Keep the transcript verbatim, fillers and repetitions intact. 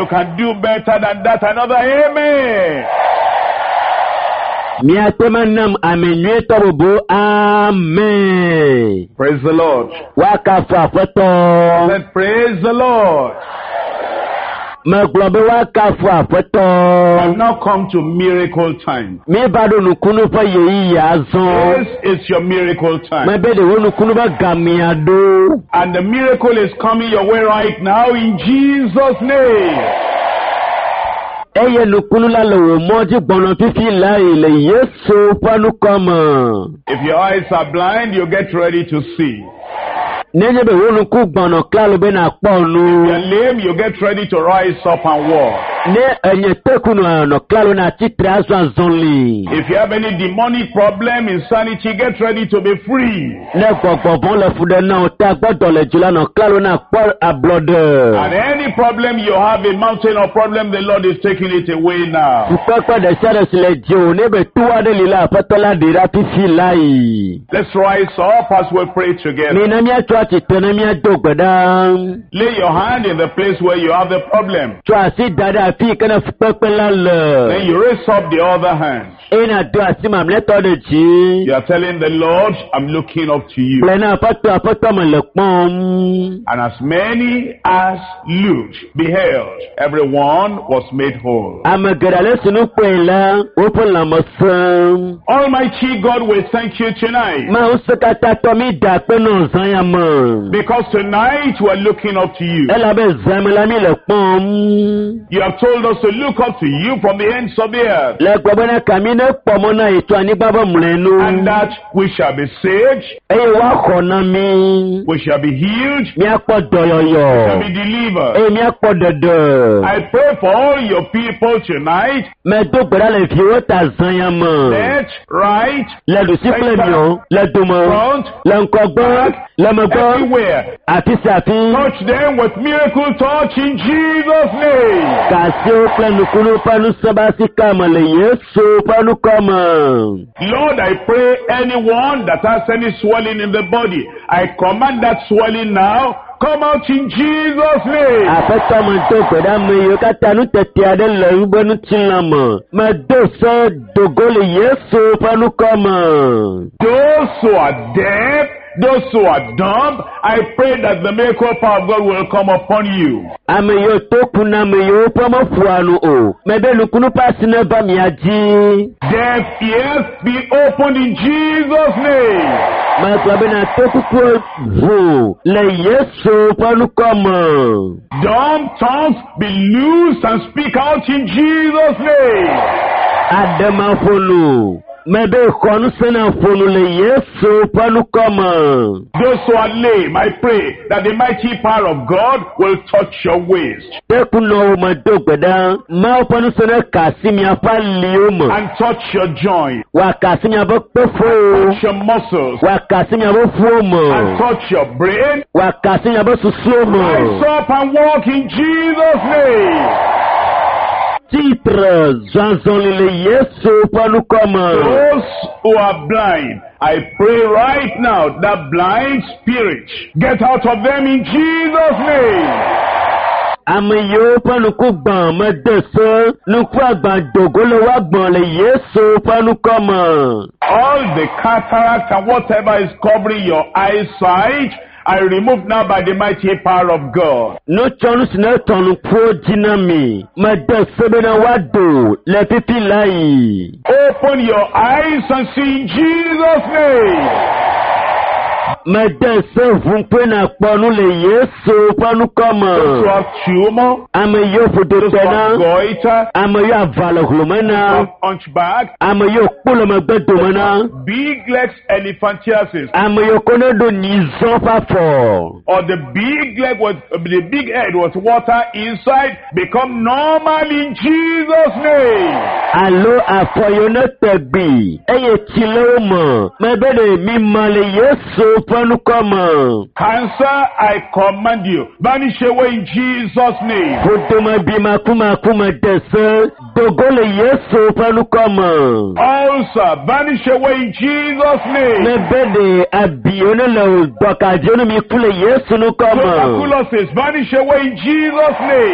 you can do better than that. Another amen. Miatemanam amenye tobo amen. Praise the Lord. Wakafa foto. Then praise the Lord. Maglobe wakafa foto. I've now come to miracle time. Me bado nukunu pa yeyi yazo. This is your miracle time. Me bede wo nukunu ba gamiado. And the miracle is coming your way right now in Jesus' name. Eye nukunu la lo moji bono fifi la ile Yesu panu kama. If your eyes are blind, you get ready to see. Nenye be wo nuku bono klalo be na ponu. If you're lame, you get ready to rise up and walk. Ne enye tekunu no klalo na chitre aswa zonli. If you have any demonic problem, insanity, get ready to be free. Ne gbogbo bon le fude na o ta gbodo le jula no klalo na por ablode. And any problem you have, a mountain or problem, the Lord is taking it away now. Upapa de sare sile jo ne be tuwa de lila patola de rapi filai. Let's rise up as we pray together. Mina mi atwa chitene mi adogbeda. Lay your hand in the place where you have the problem. Twa si dada fi kana fukpe la le. Then you raise up the other hand. Ena do asima mleto de ji. You are telling the Lord, I'm looking up to you. Plena pato apato malekpom. And as many as looked, beheld, everyone was made whole. Amagerale sunu kwela open la masam. Almighty God, we thank you tonight. Ma usakata to mi da pe no zanyama. Because tonight we are looking up to you. Ela be zamela mi lekpom. You have told us to look up to you from the ends of the earth. Le gbobena kamine pomona eto ani baba mlenu. And that we shall be saved. E wa khona mi. We shall be healed. Mi apo doyoyo. We shall be delivered. E mi apo dodo. I pray for all your people tonight. Me do gbera le fi o ta zanyama. Left, right, Le du siple mi o. Le dumo. front, Le nkogbo. Le mogbo. everywhere. Ati safi. Touch them with miracle touch in Jesus' name. Kasi o planu kunu panu sabasi kama le Yesu panu kama. Lord, I pray anyone that has any swelling in the body, I command that swelling now. Come out in Jesus' name. Afeta manto kweda meyo katanu tete ade le ubenu tilama. Ma do so dogole Yesu panu kama. Those who are deaf, those who are dumb, I pray that the miracle power of God will come upon you. Ameyo toku na meyo pomo fuanu o. Mebe lukunu pasi na ba miaji. Deaf ears be opened in Jesus' name. Ma kwabe na toku kwa vu. Le Yesu panu kama. Dumb tongues be loosed and speak out in Jesus' name. Adama fonu. Mebe konu sena fonu le Yesu panu kama. Those who are lame, I pray that the mighty power of God will touch your waist. Tekuno madogbeda. Ma panu sena kasimi apa liuma. And touch your joint. Wa kasimi abo pefo. Touch your muscles. Wa kasimi abo And fuomo. touch your brain. Wa kasimi abo susumo. Rise up and walk in Jesus' name. Titre zanzoli le Yesu panu kama. Those who are blind, I pray right now that blind spirit, get out of them in Jesus' name. Ameyo panu kubban medese. Nuku agban dogolo wa gbon le Yesu panu kama. All the cataract and whatever is covering your eyesight, I remove now by the mighty power of God. No chonu sina tonu po jinami. Medese bena wado le pipi lai. Open your eyes and see in Jesus' name. Medese vumpe na ponu le Yesu panu kama. Those who have tumor, Ameyo those who have fudotena. goiter, Ameyo avala those who hulumena. have hunchback, Ameyo kula magbedomena. big legs, elephantiasis, Ameyo konodo nizon fafo. or the big leg with the big head with water inside, become normal in Jesus' name. Alo afoyo no tebi. Eye chile mo. Mebede mi male Yesu panu kama. Cancer, I command you, vanish away in Jesus' name. Fuduma bima kuma kuma dese. Dogole Yesu panu kama. Ulcer, vanish away in Jesus' name. Mebede abiyone le dokajono mi kule Yesu no kama. Tuberculosis, vanish away in Jesus' name.